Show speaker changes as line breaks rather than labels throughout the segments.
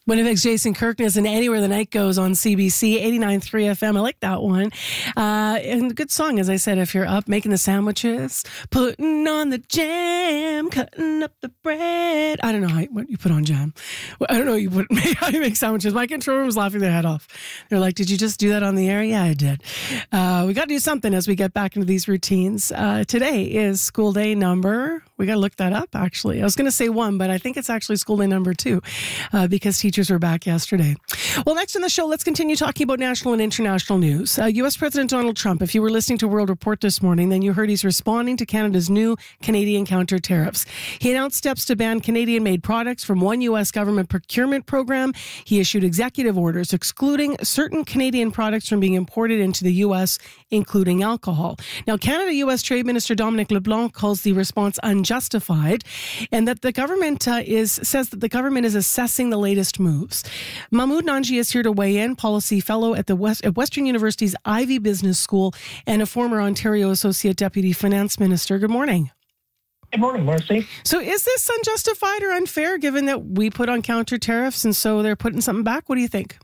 Winnipeg's Jason Kirkness and Anywhere the Night Goes on CBC 89.3 FM. I like that one. And a good song, as I said, if you're up making the sandwiches, putting on the jam, cutting up the bread. I don't know what you put on jam. I don't know how you make sandwiches. My control room was laughing their head off. They're like, did you just do that on the air? Yeah, I did. We got to do something as we get back into these routines. Today is school day number. We got to look that up, actually. I was going to say 1, but I think it's actually school day number 2 because teachers were back yesterday. Well, next on the show, let's continue talking about national and international news. U.S. President Donald Trump, if you were listening to World Report this morning, then you heard he's responding to Canada's new Canadian counter tariffs. He announced steps to ban Canadian-made products from one U.S. government procurement program. He issued executive orders excluding certain Canadian products from being imported into the U.S., including alcohol. Now, Canada-U.S. Trade Minister Dominic LeBlanc calls the response unjustified, and that the government says that the government is assessing the latest moves. Mahmoud Nanji is here to weigh in, policy fellow at Western University's Ivey Business School and a former Ontario Associate Deputy Finance Minister. Good morning.
Good morning, Marcy.
So is this unjustified or unfair given that we put on counter tariffs and so they're putting something back? What do you think?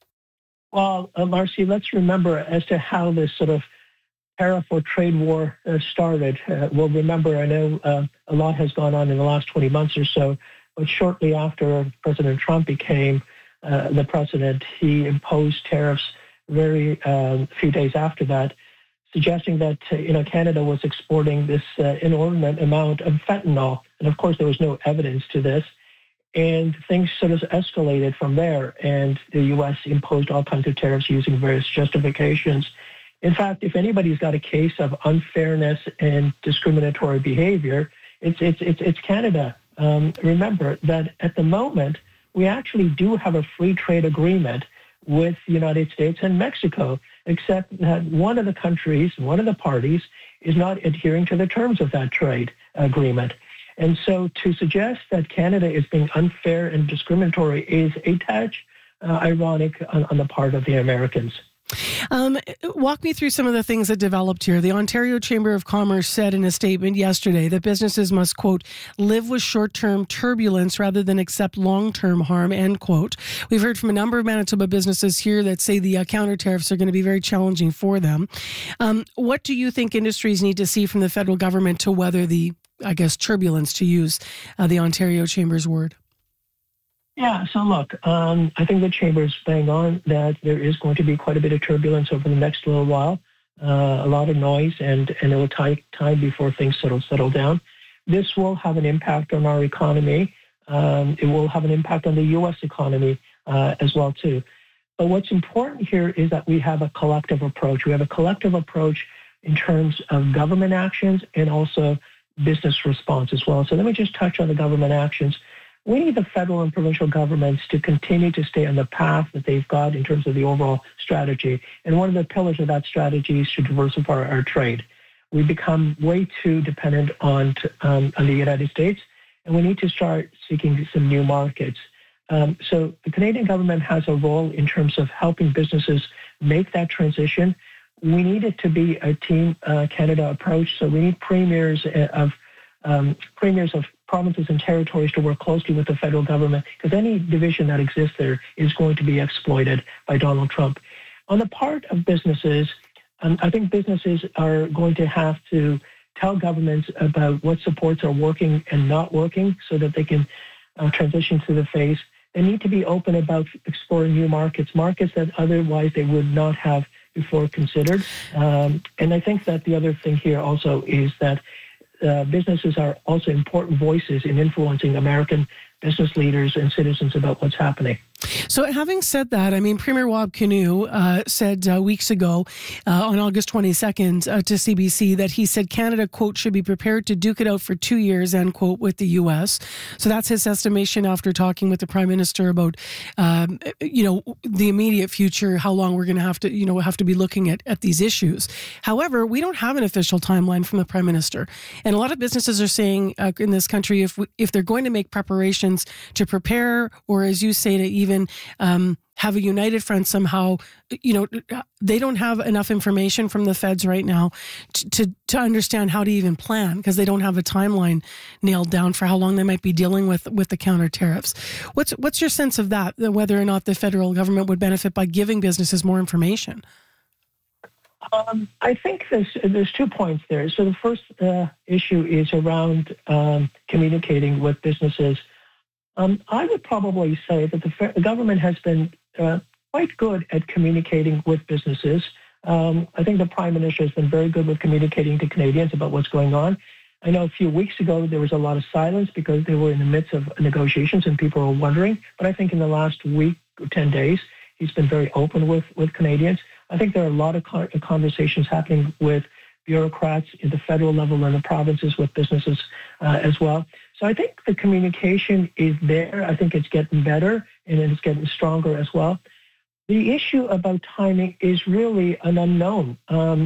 Well, Marcy, let's remember as to how this sort of tariff or trade war started. We'll remember, I know a lot has gone on in the last 20 months or so, but shortly after President Trump became the president, he imposed tariffs very few days after that, suggesting that Canada was exporting this inordinate amount of fentanyl. And of course, there was no evidence to this. And things sort of escalated from there, and the U.S. imposed all kinds of tariffs using various justifications. In fact, if anybody's got a case of unfairness and discriminatory behavior, it's Canada. Remember that at the moment, we actually do have a free trade agreement with the United States and Mexico, except that one of the parties, is not adhering to the terms of that trade agreement. And so to suggest that Canada is being unfair and discriminatory is a touch ironic on the part of the Americans.
Walk me through some of the things that developed here. The Ontario Chamber of Commerce said in a statement yesterday that businesses must, quote, live with short-term turbulence rather than accept long-term harm, end quote. We've heard from a number of Manitoba businesses here that say the counter tariffs are going to be very challenging for them. What do you think industries need to see from the federal government to weather the, turbulence, to use the Ontario Chamber's word?
Yeah, so look, I think the Chamber is bang on that there is going to be quite a bit of turbulence over the next little while, a lot of noise, and it will take time before things settle down. This will have an impact on our economy. It will have an impact on the U.S. economy as well, too. But what's important here is that we have a collective approach. We have a collective approach in terms of government actions and also business response as well. So let me just touch on the government actions. We need the federal and provincial governments to continue to stay on the path that they've got in terms of the overall strategy. And one of the pillars of that strategy is to diversify our trade. We become way too dependent on the United States, and we need to start seeking some new markets. So the Canadian government has a role in terms of helping businesses make that transition. We need it to be a Team Canada approach. So we need premiers of provinces and territories to work closely with the federal government, because any division that exists there is going to be exploited by Donald Trump. On the part of businesses, I think businesses are going to have to tell governments about what supports are working and not working so that they can transition to the phase. They need to be open about exploring new markets that otherwise they would not have before considered. And I think that the other thing here also is that businesses are also important voices in influencing American business leaders and citizens about what's happening.
So having said that, Premier Wab Kinew said weeks ago on August 22nd to CBC that he said Canada, quote, should be prepared to duke it out for 2 years, end quote, with the U.S. So that's his estimation after talking with the Prime Minister about, the immediate future, how long we're going to have to be looking at these issues. However, we don't have an official timeline from the Prime Minister. And a lot of businesses are saying in this country, if they're going to make preparations to prepare, or as you say, to even have a united front somehow. They don't have enough information from the feds right now to understand how to even plan, because they don't have a timeline nailed down for how long they might be dealing with the counter tariffs. What's your sense of that, whether or not the federal government would benefit by giving businesses more information?
I think there's 2 points there. So the first issue is around communicating with businesses. I would probably say that the government has been quite good at communicating with businesses. I think the Prime Minister has been very good with communicating to Canadians about what's going on. I know a few weeks ago there was a lot of silence because they were in the midst of negotiations and people were wondering. But I think in the last week or 10 days, he's been very open with Canadians. I think there are a lot of conversations happening with bureaucrats at the federal level and the provinces with businesses as well. So I think the communication is there. I think it's getting better and it's getting stronger as well. The issue about timing is really an unknown.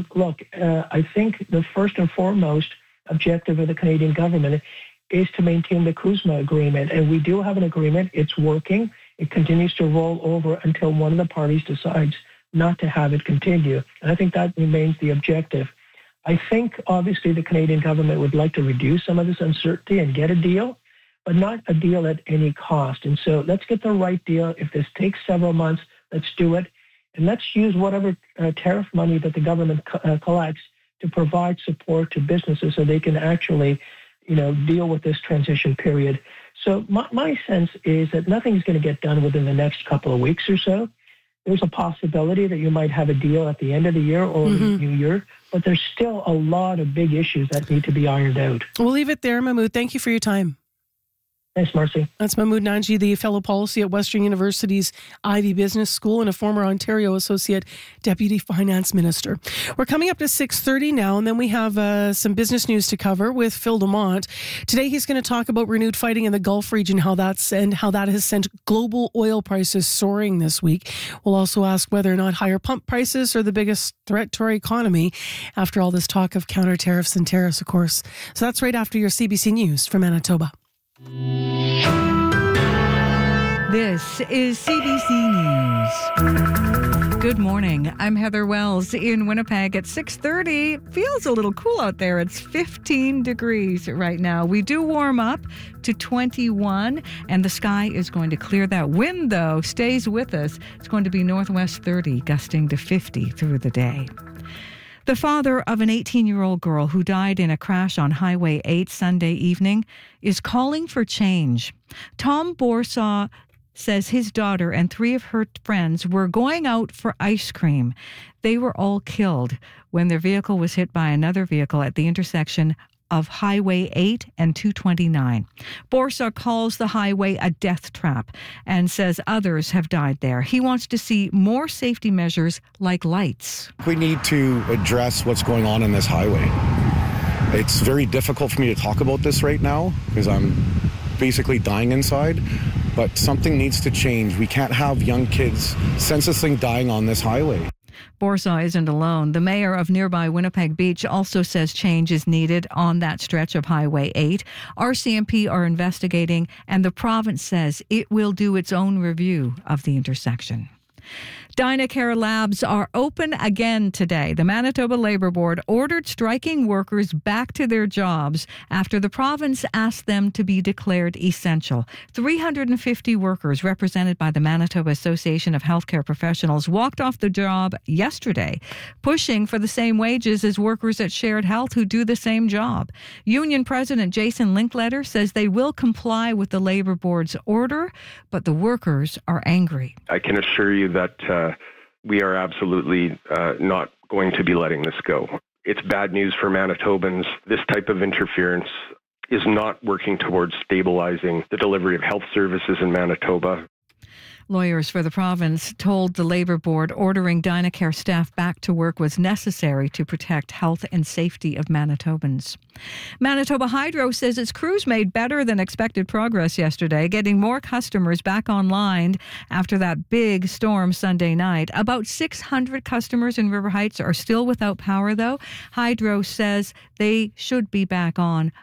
I think the first and foremost objective of the Canadian government is to maintain the CUSMA agreement. And we do have an agreement. It's working. It continues to roll over until one of the parties decides not to have it continue. And I think that remains the objective. I think, obviously, the Canadian government would like to reduce some of this uncertainty and get a deal, but not a deal at any cost. And so let's get the right deal. If this takes several months, let's do it. And let's use whatever tariff money that the government collects to provide support to businesses so they can actually, deal with this transition period. So my sense is that nothing's going to get done within the next couple of weeks or so. There's a possibility that you might have a deal at the end of the year or the new year, but there's still a lot of big issues that need to be ironed out.
We'll leave it there, Mahmoud. Thank you for your time.
Thanks, Marcy.
That's Mahmoud Nanji, the fellow policy at Western University's Ivey Business School and a former Ontario Associate Deputy Finance Minister. We're coming up to 6:30 now, and then we have some business news to cover with Phil Dumont. Today, he's going to talk about renewed fighting in the Gulf region, how that has sent global oil prices soaring this week. We'll also ask whether or not higher pump prices are the biggest threat to our economy after all this talk of counter tariffs and tariffs, of course. So that's right after your CBC News from Manitoba.
This is CBC News. Good morning. I'm Heather Wells in Winnipeg at 6:30. Feels a little cool out there. It's 15 degrees right now. We do warm up to 21, and the sky is going to clear. That wind, though, stays with us. It's going to be northwest 30, gusting to 50 through the day. The father of an 18-year-old girl who died in a crash on Highway 8 Sunday evening is calling for change. Tom Borsaw says his daughter and 3 of her friends were going out for ice cream. They were all killed when their vehicle was hit by another vehicle at the intersection of Highway 8 and 229. Borsaw calls the highway a death trap and says others have died there. He wants to see more safety measures like lights.
We need to address what's going on in this highway. It's very difficult for me to talk about this right now because I'm basically dying inside, but something needs to change. We can't have young kids senselessly dying on this highway.
Borsaw isn't alone. The mayor of nearby Winnipeg Beach also says change is needed on that stretch of Highway 8. RCMP are investigating, and the province says it will do its own review of the intersection. Dynacare labs are open again today. The Manitoba Labour Board ordered striking workers back to their jobs after the province asked them to be declared essential. 350 workers represented by the Manitoba Association of Healthcare Professionals walked off the job yesterday, pushing for the same wages as workers at Shared Health who do the same job. Union President Jason Linkletter says they will comply with the Labour Board's order, but the workers are angry.
I can assure you that we are absolutely not going to be letting this go. It's bad news for Manitobans. This type of interference is not working towards stabilizing the delivery of health services in Manitoba.
Lawyers for the province told the Labour Board ordering Dynacare staff back to work was necessary to protect health and safety of Manitobans. Manitoba Hydro says its crews made better than expected progress yesterday, getting more customers back online after that big storm Sunday night. About 600 customers in River Heights are still without power, though. Hydro says they should be back on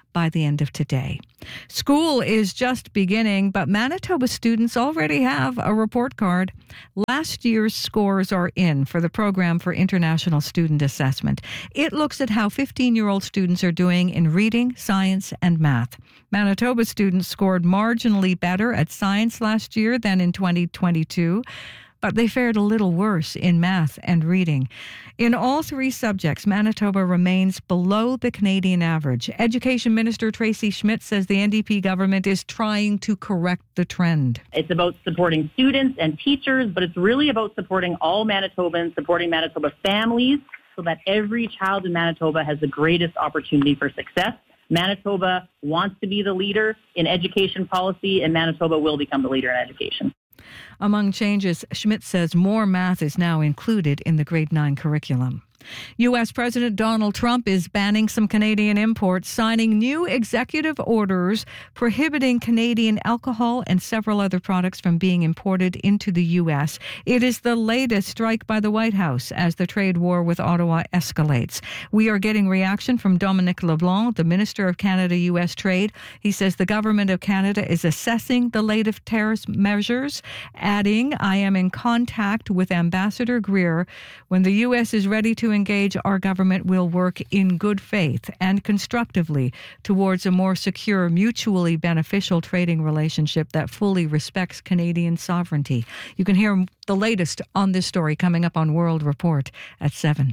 by the end of today. School is just beginning, but Manitoba students already have a report card. Last year's scores are in for the Program for International Student Assessment. It looks at how 15-year-old students are doing in reading, science, and math. Manitoba students scored marginally better at science last year than in 2022. But they fared a little worse in math and reading. In all three subjects, Manitoba remains below the Canadian average. Education Minister Tracy Schmidt says the NDP government is trying to correct the trend.
It's about supporting students and teachers, but it's really about supporting all Manitobans, supporting Manitoba families, so that every child in Manitoba has the greatest opportunity for success. Manitoba wants to be the leader in education policy, and Manitoba will become the leader in education.
Among changes, Schmidt says more math is now included in the grade 9 curriculum. U.S. President Donald Trump is banning some Canadian imports, signing new executive orders prohibiting Canadian alcohol and several other products from being imported into the U.S. It is the latest strike by the White House as the trade war with Ottawa escalates. We are getting reaction from Dominic LeBlanc, the Minister of Canada-U.S. Trade. He says the government of Canada is assessing the latest tariff measures, adding, "I am in contact with Ambassador Greer. When the U.S. is ready to engage, our government will work in good faith and constructively towards a more secure, mutually beneficial trading relationship that fully respects Canadian sovereignty." You can hear the latest on this story coming up on World Report at 7.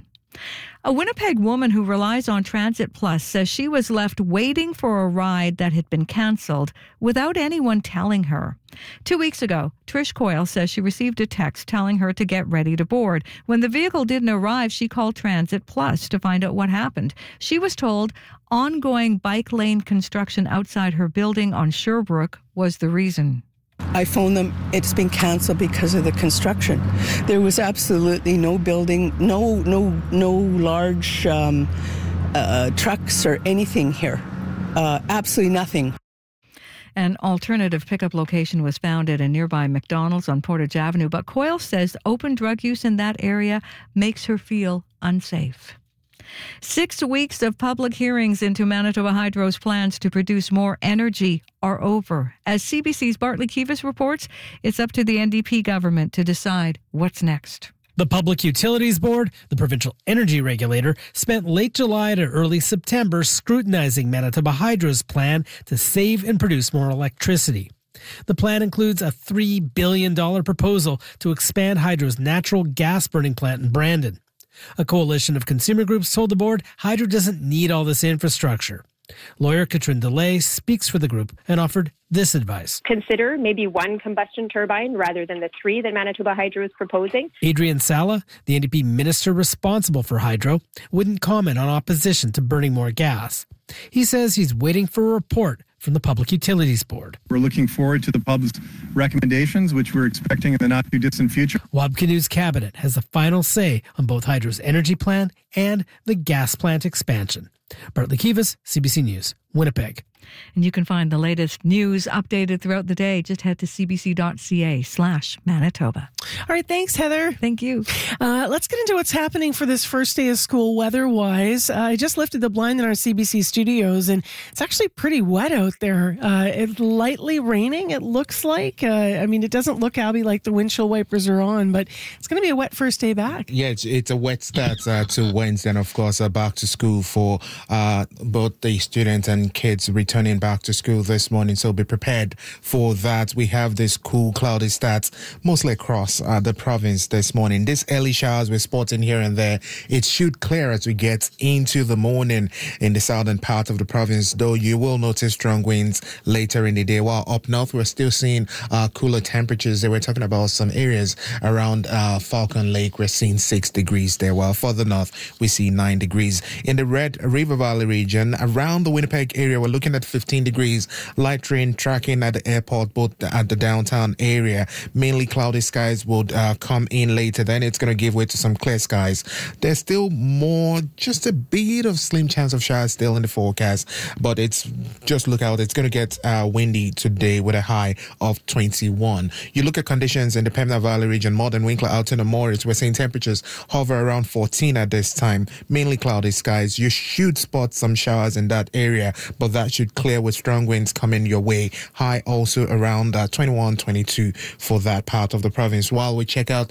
A Winnipeg woman who relies on Transit Plus says she was left waiting for a ride that had been cancelled without anyone telling her. 2 weeks ago, Trish Coyle says she received a text telling her to get ready to board. When the vehicle didn't arrive, she called Transit Plus to find out what happened. She was told ongoing bike lane construction outside her building on Sherbrooke was the reason.
I phoned them, it's been canceled because of the construction. There was absolutely no building, no large trucks or anything here. Absolutely nothing.
An alternative pickup location was found at a nearby McDonald's on Portage Avenue, but Coyle says open drug use in that area makes her feel unsafe. 6 weeks of public hearings into Manitoba Hydro's plans to produce more energy are over. As CBC's Bartley Kivas reports, it's up to the NDP government to decide what's next.
The Public Utilities Board, the provincial energy regulator, spent late July to early September scrutinizing Manitoba Hydro's plan to save and produce more electricity. The plan includes a $3 billion proposal to expand Hydro's natural gas burning plant in Brandon. A coalition of consumer groups told the board Hydro doesn't need all this infrastructure. Lawyer Katrin DeLay speaks for the group and offered this advice.
Consider maybe one combustion turbine rather than the 3 that Manitoba Hydro is proposing.
Adrian Sala, the NDP minister responsible for Hydro, wouldn't comment on opposition to burning more gas. He says he's waiting for a report from the Public Utilities Board.
We're looking forward to the pub's recommendations, which we're expecting in the not-too-distant future.
Wabkinu's cabinet has the final say on both Hydro's energy plan and the gas plant expansion. Bartley Kivas, CBC News, Winnipeg.
And you can find the latest news updated throughout the day. Just head to cbc.ca/Manitoba.
All right, thanks, Heather.
Thank you.
Let's get into what's happening for this first day of school weather-wise. I just lifted the blind in our CBC studios, and it's actually pretty wet out there. It's lightly raining, it looks like. It doesn't look, Albie, like the windshield wipers are on, but it's going to be a wet first day back.
Yeah, it's a wet start to Wednesday, and of course, back to school for both the students and kids returning back to school this morning, so be prepared for that. We have this cool, cloudy start mostly across the province this morning. These early showers we're spotting here and there. It should clear as we get into the morning in the southern part of the province, though you will notice strong winds later in the day. While up north, we're still seeing cooler temperatures. They were talking about some areas around Falcon Lake. We're seeing 6 degrees there, while further north, we see 9 degrees. In the Red River Valley region, around the Winnipeg area, we're looking at 15 degrees. Light rain tracking at the airport, both at the downtown area. Mainly cloudy skies would come in later. Then it's going to give way to some clear skies. There's still more, just a bit of slim chance of showers still in the forecast, but it's just look out. It's going to get windy today with a high of 21. You look at conditions in the Pembina Valley region, Morden, Winkler, Alton, and Morris. We're seeing temperatures hover around 14 at this time. Mainly cloudy skies. You should spot some showers in that area, but that should clear with strong winds coming your way. High also around 21, 22 for that part of the province. While we check out